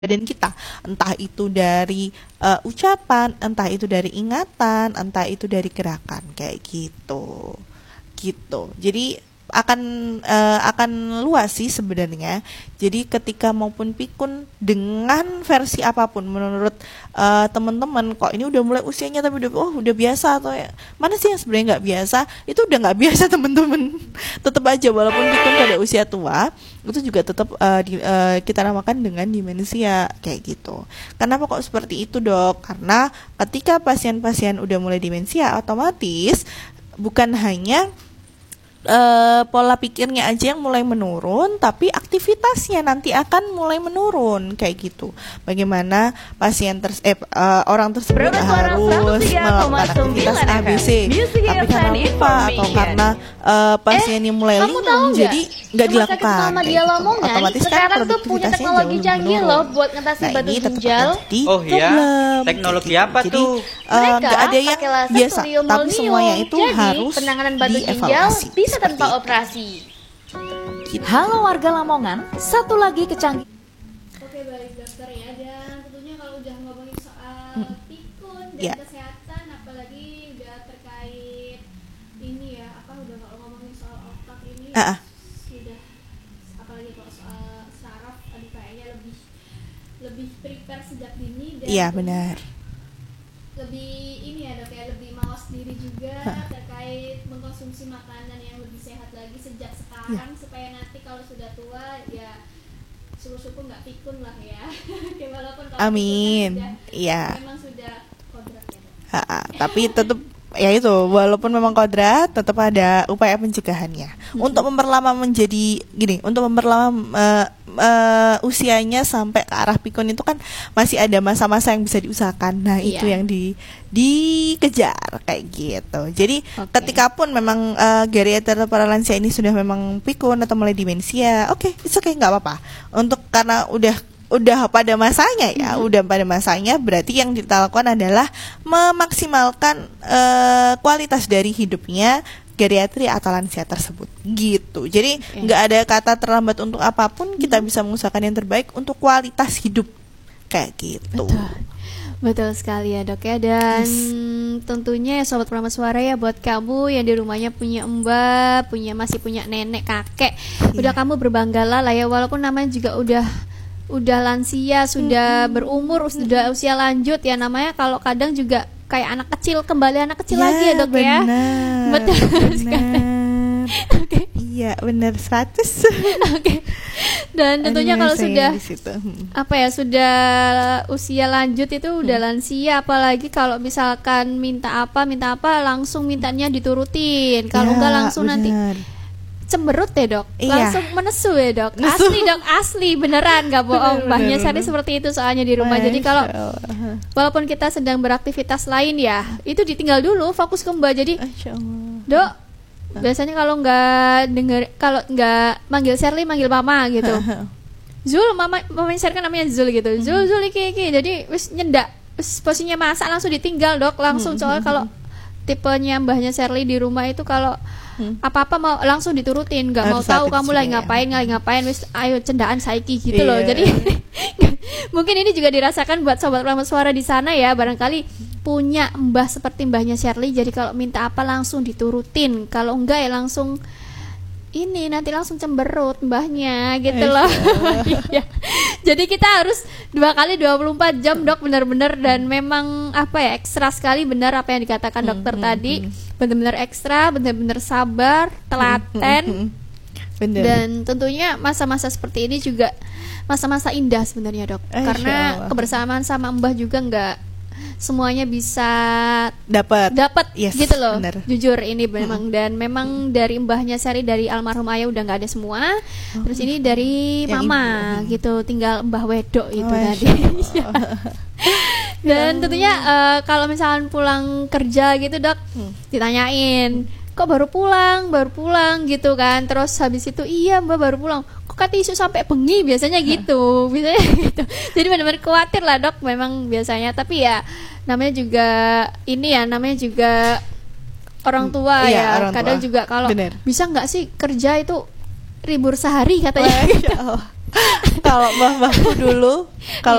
badan kita, entah itu dari ucapan, entah itu dari ingatan, entah itu dari gerakan kayak gitu. Gitu. Jadi akan luas sih sebenarnya. Jadi ketika maupun pikun dengan versi apapun menurut teman-teman, kok ini udah mulai usianya tapi udah biasa atau ya, mana sih yang sebenarnya nggak biasa, itu udah nggak biasa teman-teman. Tetap aja walaupun pikun pada usia tua itu juga tetap kita namakan dengan demensia kayak gitu. Kenapa kok seperti itu, Dok? Karena ketika pasien-pasien udah mulai demensia, otomatis bukan hanya pola pikirnya aja yang mulai menurun, tapi aktivitasnya nanti akan mulai menurun kayak gitu. Bagaimana orang tersebut harus melakukan aktivitas ABC, tapi karena lupa atau karena pasiennya mulai linglung, jadi nggak dilakukan. Otomatis kan produktivitasnya jauh menurun. Loh buat ngatasi Nah, batu ini tetap ginjal. jadi Oh iya, problem. teknologi Gitu. apa Jadi, tuh? nggak ada yang pakai laser biasa, sodium tapi aluminium. semuanya itu Jadi, harus penanganan batu ginjal dievaluasi. bisa Seperti tanpa itu. operasi. Gitu. Halo warga Lamongan, satu lagi kecanggihan. Oke baik dokter ya, dan tentunya kalau udah ngomongin soal pikun dan Ya. kesehatan, apalagi udah terkait ini ya, udah kalau ngomongin soal otak ini sudah, apalagi kalau soal saraf, kayaknya lebih prepare sejak dini dan Iya benar. lebih ini ya dok ya, lebih mawas diri juga terkait mengkonsumsi makanan yang lebih sehat lagi sejak sekarang supaya nanti kalau sudah tua ya syukur-syukur nggak pikun lah ya. Oke, walaupun kalau Amin. pikun kan Iya. memang sudah kodrat ya dok. Tapi tetap ya itu, walaupun memang kodrat, tetap ada upaya pencegahannya untuk memperlama menjadi gini, untuk memperlama usianya sampai ke arah pikun itu kan masih ada masa-masa yang bisa diusahakan. Nah, itu yang dikejar kayak gitu. Jadi ketika pun memang geriater para lansia ini sudah memang pikun atau mulai demensia, it's okay, nggak apa-apa. Untuk karena udah pada masanya ya, udah pada masanya, berarti yang kita lakukan adalah memaksimalkan kualitas dari hidupnya geriatri atau lansia tersebut gitu. Jadi nggak ada kata terlambat untuk apapun, kita bisa mengusahakan yang terbaik untuk kualitas hidup kayak gitu. Betul sekali ya dok ya. Dan tentunya ya Sobat Peramat Suara ya, buat kamu yang di rumahnya punya mbak, masih punya nenek, kakek, udah kamu berbanggalah lah ya, walaupun namanya juga udah lansia, sudah berumur, sudah usia lanjut ya, namanya kalau kadang juga kayak anak kecil, kembali anak kecil lagi ya dok ya. Betul sekali. Iya benar 100. Dan tentunya kalau sudah sudah usia lanjut itu udah lansia, apalagi kalau misalkan minta apa langsung mintanya diturutin. Kalau enggak langsung nanti cemberut ya dok, langsung menesu ya dok. Asli dok, asli beneran nggak bohong. Mbahnya Sari seperti itu soalnya di rumah. Jadi kalau walaupun kita sedang beraktivitas lain ya, itu ditinggal dulu, fokus ke mbak. Jadi dok, biasanya kalau nggak manggil Sherly, manggil mama gitu. Zul, mama Sherly kan namanya Zul gitu. Zul iki. Jadi wis nyendak, wis posisinya masak langsung ditinggal dok, langsung. Soalnya kalau tipenya mbahnya Sherly di rumah itu kalau apa-apa mau langsung diturutin, nggak mau tahu kamu lagi ngapain, wis ayo cendaan saiki gitu loh. Jadi mungkin ini juga dirasakan buat Sobat Peramat Suara di sana ya, barangkali punya mbah seperti mbahnya Sherly. Jadi kalau minta apa langsung diturutin, kalau enggak ya langsung ini nanti langsung cemberut mbahnya gitu loh. Jadi kita harus 2 kali 24 jam dok, benar-benar. Dan memang ekstra sekali benar apa yang dikatakan dokter tadi, benar-benar ekstra, benar-benar sabar, telaten. Dan tentunya masa-masa seperti ini juga masa-masa indah sebenarnya dok, karena kebersamaan sama mbah juga nggak semuanya bisa dapat gitu loh. Bener. Jujur ini memang dan memang dari mbahnya Sari, dari almarhum ayah udah nggak ada semua. Terus ini dari mama gitu, tinggal mbah wedok itu tadi. Dan tentunya kalau misalnya pulang kerja gitu dok, ditanyain kok baru pulang gitu kan. Terus habis itu iya mbak baru pulang, kok kata isu sampai bengi biasanya gitu. Jadi benar-benar khawatir lah dok memang biasanya. Tapi ya namanya juga orang tua ya, kadang juga kalau bisa nggak sih kerja itu libur sehari katanya gitu. Kalau mbah-mbahku dulu, kalau